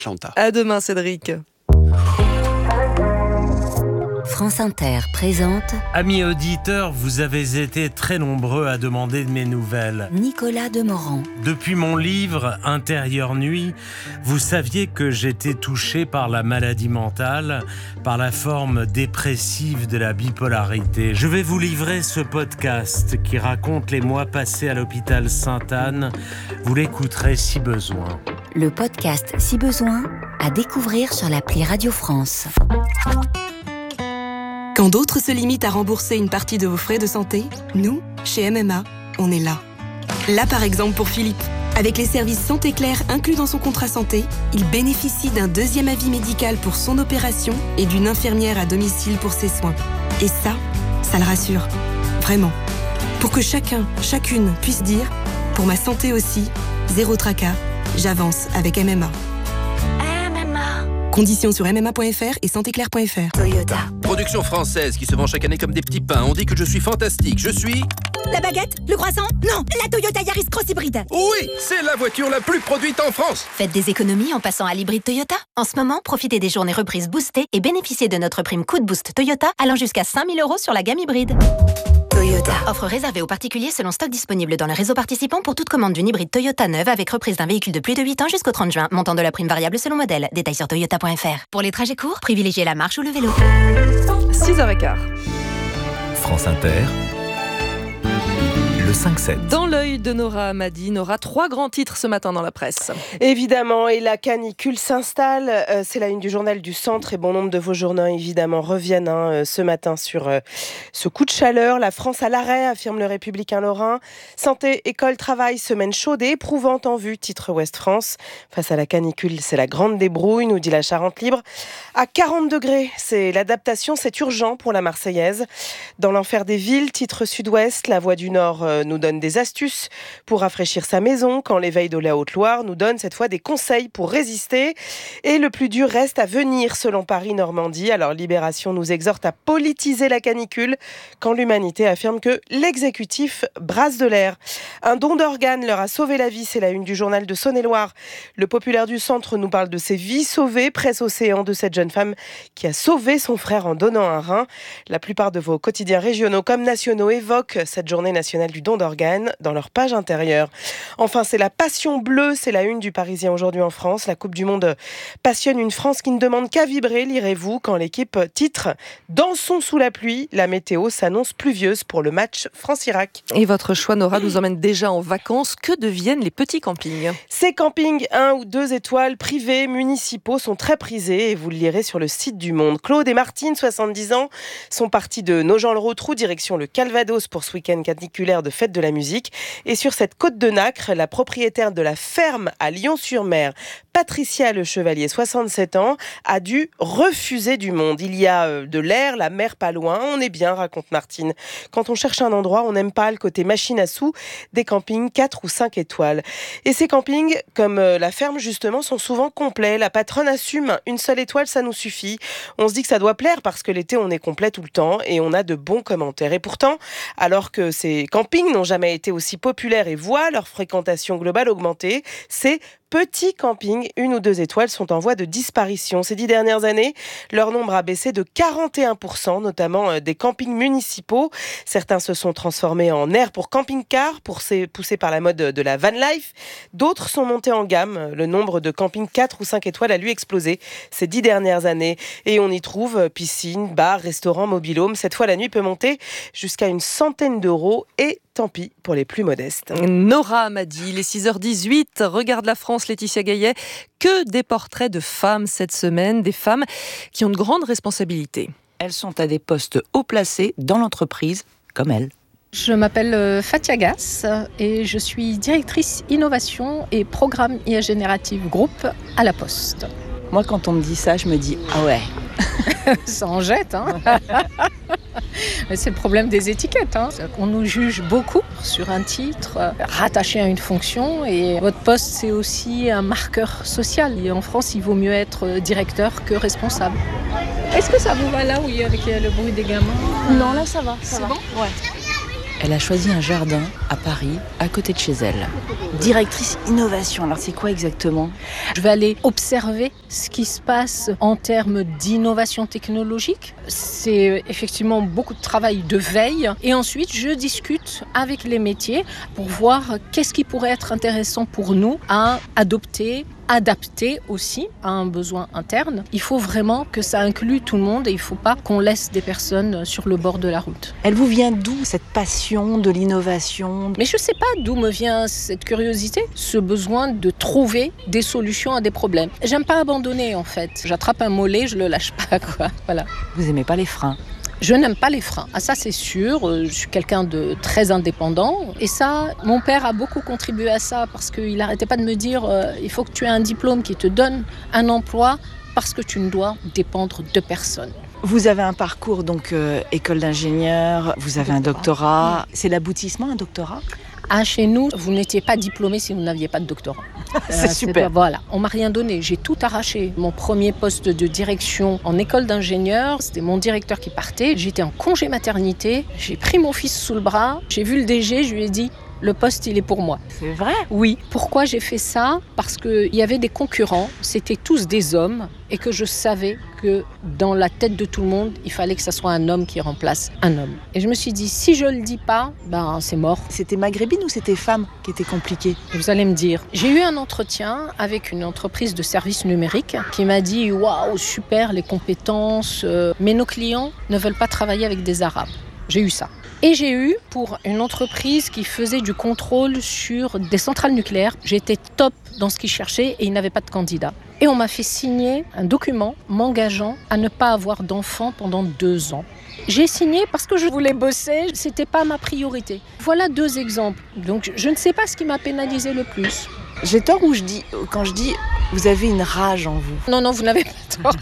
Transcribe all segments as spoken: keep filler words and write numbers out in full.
Atlanta. À demain, Cédric. France Inter présente Amis auditeurs, vous avez été très nombreux à demander de mes nouvelles. Nicolas Demorand. Depuis mon livre « Intérieure nuit », vous saviez que j'étais touché par la maladie mentale, par la forme dépressive de la bipolarité. Je vais vous livrer ce podcast qui raconte les mois passés à l'hôpital Sainte-Anne. Vous l'écouterez si besoin. Le podcast Si besoin, à découvrir sur l'appli Radio France. Quand d'autres se limitent à rembourser une partie de vos frais de santé, nous, chez M M A, on est là. Là par exemple pour Philippe. Avec les services Santé Claire inclus dans son contrat santé, il bénéficie d'un deuxième avis médical pour son opération et d'une infirmière à domicile pour ses soins. Et ça, ça le rassure. Vraiment. Pour que chacun, chacune puisse dire « Pour ma santé aussi, zéro tracas, j'avance avec M M A ». Conditions sur m m a point f r et santé claire point f r. Toyota. Production française qui se vend chaque année comme des petits pains. On dit que je suis fantastique. Je suis... La baguette? Le croissant? Non, la Toyota Yaris Cross Hybride. Oui, c'est la voiture la plus produite en France. Faites des économies en passant à l'hybride Toyota. En ce moment, profitez des journées reprises boostées et bénéficiez de notre prime Coup de Boost Toyota allant jusqu'à cinq mille euros sur la gamme hybride. Toyota. Offre réservée aux particuliers selon stock disponible dans le réseau participant pour toute commande d'une hybride Toyota neuve avec reprise d'un véhicule de plus de huit ans jusqu'au trente juin. Montant de la prime variable selon modèle. Détails sur toyota point f r. Pour les trajets courts, privilégiez la marche ou le vélo. six heures quinze. France Inter, le cinq sept. Dans l'œil de Nora Hamadi, Nora, trois grands titres ce matin dans la presse. Évidemment, et la canicule s'installe. Euh, c'est la une du journal du Centre et bon nombre de vos journaux, évidemment, reviennent hein, ce matin sur euh, ce coup de chaleur. La France à l'arrêt, affirme le Républicain Lorrain. Santé, école, travail, semaine chaude et éprouvante en vue, titre Ouest France. Face à la canicule, c'est la grande débrouille, nous dit la Charente Libre. À quarante degrés, c'est l'adaptation, c'est urgent pour la Marseillaise. Dans l'enfer des villes, titre Sud-Ouest, la Voix du Nord euh, nous donne des astuces pour rafraîchir sa maison, quand l'éveil de la Haute-Loire nous donne cette fois des conseils pour résister. Et le plus dur reste à venir, selon Paris-Normandie. Alors Libération nous exhorte à politiser la canicule, quand l'humanité affirme que l'exécutif brasse de l'air. Un don d'organes leur a sauvé la vie, c'est la une du journal de Saône-et-Loire. Le Populaire du Centre nous parle de ses vies sauvées, presse océan de cette jeune femme qui a sauvé son frère en donnant un rein. La plupart de vos quotidiens régionaux comme nationaux évoquent cette journée nationale du don d'organes dans leur page intérieure. Enfin, c'est la passion bleue, c'est la une du Parisien aujourd'hui en France. La Coupe du Monde passionne une France qui ne demande qu'à vibrer, lirez-vous, quand l'équipe titre « Dansons sous la pluie ». La météo s'annonce pluvieuse pour le match France-Irak. Et votre choix, Nora, nous emmène déjà en vacances. Que deviennent les petits campings ? Ces campings un ou deux étoiles privés, municipaux, sont très prisés et vous le lirez sur le site du Monde. Claude et Martine, soixante-dix ans, sont partis de Nogent-le-Rotrou, direction le Calvados pour ce week-end caniculaire de fête de la musique. Et sur cette côte de Nacre, la propriétaire de la ferme à Lyon-sur-Mer, Patricia Le Chevalier, soixante-sept ans, a dû refuser du monde. Il y a de l'air, la mer pas loin, on est bien, raconte Martine. Quand on cherche un endroit, on n'aime pas le côté machine à sous des campings quatre ou cinq étoiles. Et ces campings, comme la ferme justement, sont souvent complets. La patronne assume, une seule étoile, ça nous suffit. On se dit que ça doit plaire parce que l'été, on est complet tout le temps et on a de bons commentaires. Et pourtant, alors que ces campings n'ont jamais été aussi populaires et voient leur fréquentation globale augmenter, c'est petits campings, une ou deux étoiles, sont en voie de disparition. Ces dix dernières années, leur nombre a baissé de quarante et un pour cent, notamment des campings municipaux. Certains se sont transformés en aires pour camping-car, poussés par la mode de la van life. D'autres sont montés en gamme. Le nombre de campings quatre ou cinq étoiles a lui explosé ces dix dernières années. Et on y trouve piscine, bar, restaurant, mobil-home. Cette fois, la nuit peut monter jusqu'à une centaine d'euros et tant pis pour les plus modestes. Nora Hamadi, il est six heures dix-huit. Regarde la France, Laetitia Gaillet. Que des portraits de femmes cette semaine, des femmes qui ont de grandes responsabilités. Elles sont à des postes haut placés dans l'entreprise, comme elle. Je m'appelle Fatia Gass et je suis directrice innovation et programme I A Générative Group à La Poste. Moi, quand on me dit ça, je me dis « Ah ouais !» Ça en jette, hein. C'est le problème des étiquettes, hein. On nous juge beaucoup sur un titre rattaché à une fonction et votre poste, c'est aussi un marqueur social. Et en France, il vaut mieux être directeur que responsable. Est-ce que ça vous va là, oui, avec le bruit des gamins ? Non, là, ça va. Ça c'est va. bon ? Ouais. Elle a choisi un jardin à Paris, à côté de chez elle. Directrice innovation, alors c'est quoi exactement ? Je vais aller observer ce qui se passe en termes d'innovation technologique. C'est effectivement beaucoup de travail de veille. Et ensuite, je discute avec les métiers pour voir qu'est-ce qui pourrait être intéressant pour nous à adopter, adapter aussi à un besoin interne. Il faut vraiment que ça inclue tout le monde et il ne faut pas qu'on laisse des personnes sur le bord de la route. Elle vous vient d'où cette passion de l'innovation ? Mais je ne sais pas d'où me vient cette curiosité, ce besoin de trouver des solutions à des problèmes. J'aime pas abandonner en fait. J'attrape un mollet, je le lâche pas quoi. Voilà. Vous aimez pas les freins ? Je n'aime pas les freins. Ah, ça, c'est sûr. Je suis quelqu'un de très indépendant. Et ça, mon père a beaucoup contribué à ça parce qu'il n'arrêtait pas de me dire euh, il faut que tu aies un diplôme qui te donne un emploi parce que tu ne dois dépendre de personne. Vous avez un parcours, donc euh, école d'ingénieur, vous avez un doctorat. C'est l'aboutissement, un doctorat ? Ah, chez nous, vous n'étiez pas diplômé si vous n'aviez pas de doctorat. C'est euh, super. C'est, voilà, on m'a rien donné. J'ai tout arraché. Mon premier poste de direction en école d'ingénieur, c'était mon directeur qui partait. J'étais en congé maternité. J'ai pris mon fils sous le bras. J'ai vu le D G. Je lui ai dit le poste, il est pour moi. C'est vrai ? Oui. Pourquoi j'ai fait ça ? Parce qu'il y avait des concurrents. C'était tous des hommes. Et que je savais que dans la tête de tout le monde, il fallait que ça soit un homme qui remplace un homme. Et je me suis dit, si je le dis pas, ben c'est mort. C'était maghrébine ou c'était femme qui était compliquée ? Vous allez me dire. J'ai eu un entretien avec une entreprise de services numériques qui m'a dit, waouh, super les compétences, euh, mais nos clients ne veulent pas travailler avec des Arabes. J'ai eu ça. Et j'ai eu pour une entreprise qui faisait du contrôle sur des centrales nucléaires. J'étais top dans ce qu'ils cherchaient et ils n'avaient pas de candidat. Et on m'a fait signer un document m'engageant à ne pas avoir d'enfant pendant deux ans. J'ai signé parce que je voulais bosser, c'était pas ma priorité. Voilà deux exemples. Donc je ne sais pas ce qui m'a pénalisé le plus. J'ai tort ou je dis, quand je dis vous avez une rage en vous ? Non, non, vous n'avez pas tort.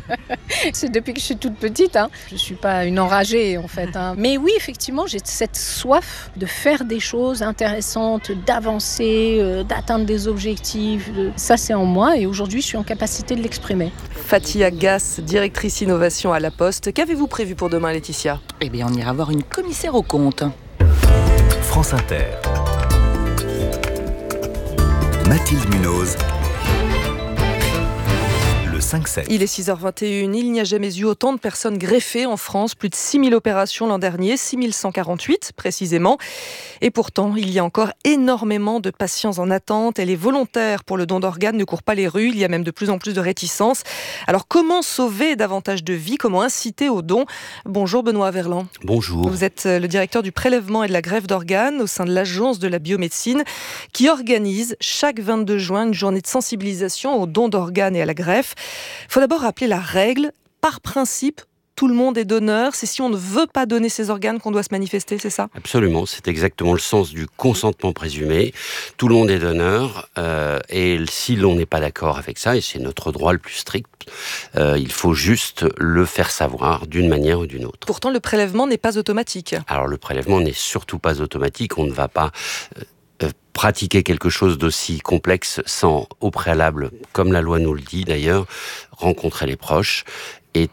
C'est depuis que je suis toute petite. Hein. Je ne suis pas une enragée en fait. Hein. Mais oui, effectivement, j'ai cette soif de faire des choses intéressantes, d'avancer, euh, d'atteindre des objectifs. De... Ça, c'est en moi et aujourd'hui, je suis en capacité de l'exprimer. Fatia Gass, directrice innovation à La Poste. Qu'avez-vous prévu pour demain, Laetitia ? Eh bien, on ira voir une commissaire aux comptes. France Inter. Mathilde Munoz. cinq sept. Il est six heures vingt et une. Il n'y a jamais eu autant de personnes greffées en France. Plus de six mille opérations l'an dernier, six mille cent quarante-huit précisément. Et pourtant, il y a encore énormément de patients en attente. Et les volontaires pour le don d'organes ne courent pas les rues. Il y a même de plus en plus de réticences. Alors, comment sauver davantage de vies ? Comment inciter au don ? Bonjour Benoît Verland. Bonjour. Vous êtes le directeur du prélèvement et de la greffe d'organes au sein de l'Agence de la biomédecine qui organise chaque vingt-deux juin une journée de sensibilisation au don d'organes et à la greffe. Il faut d'abord rappeler la règle. Par principe, tout le monde est donneur. C'est si on ne veut pas donner ses organes qu'on doit se manifester, c'est ça ? Absolument, c'est exactement le sens du consentement présumé. Tout le monde est donneur. Euh, et si l'on n'est pas d'accord avec ça, et c'est notre droit le plus strict, euh, il faut juste le faire savoir d'une manière ou d'une autre. Pourtant, le prélèvement n'est pas automatique. Alors, le prélèvement n'est surtout pas automatique. On ne va pas... Euh, pratiquer quelque chose d'aussi complexe sans, au préalable, comme la loi nous le dit d'ailleurs, rencontrer les proches et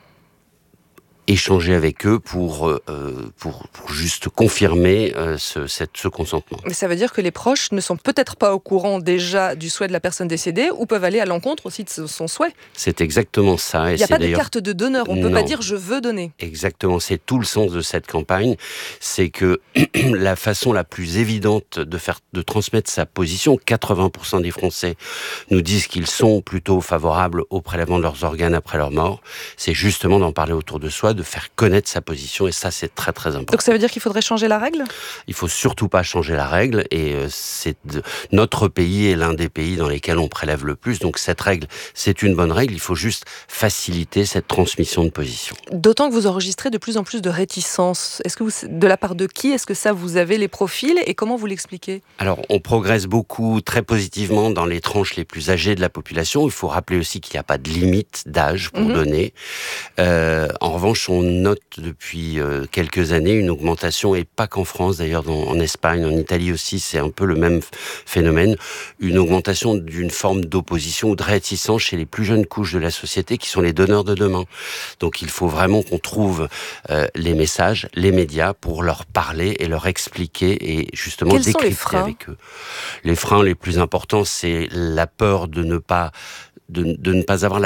échanger avec eux pour, euh, pour, pour juste confirmer euh, ce, cette, ce consentement. Mais ça veut dire que les proches ne sont peut-être pas au courant déjà du souhait de la personne décédée ou peuvent aller à l'encontre aussi de son souhait. C'est exactement ça. Il n'y a pas de carte de donneur, on ne peut non. pas dire « je veux donner ». Exactement, c'est tout le sens de cette campagne. C'est que la façon la plus évidente de, faire, de transmettre sa position, quatre-vingts pour cent des Français nous disent qu'ils sont plutôt favorables au prélèvement de leurs organes après leur mort, c'est justement d'en parler autour de soi, de faire connaître sa position, et ça c'est très très important. Donc ça veut dire qu'il faudrait changer la règle ? Il faut surtout pas changer la règle, et euh, c'est de... notre pays est l'un des pays dans lesquels on prélève le plus, donc cette règle c'est une bonne règle, il faut juste faciliter cette transmission de position. D'autant que vous enregistrez de plus en plus de réticences. Est-ce que vous, de la part de qui est-ce que ça vous avez les profils et comment vous l'expliquez ? Alors on progresse beaucoup très positivement dans les tranches les plus âgées de la population. Il faut rappeler aussi qu'il n'y a pas de limite d'âge pour mmh. donner. Euh, en revanche recherche, on note depuis euh, quelques années une augmentation, et pas qu'en France d'ailleurs, dans, en Espagne, en Italie aussi, c'est un peu le même phénomène, une augmentation d'une forme d'opposition ou de réticence chez les plus jeunes couches de la société qui sont les donneurs de demain. Donc il faut vraiment qu'on trouve euh, les messages, les médias pour leur parler et leur expliquer et justement Quels décrypter sont les freins avec eux. Les freins les plus importants, c'est la peur de ne pas de, de ne pas avoir la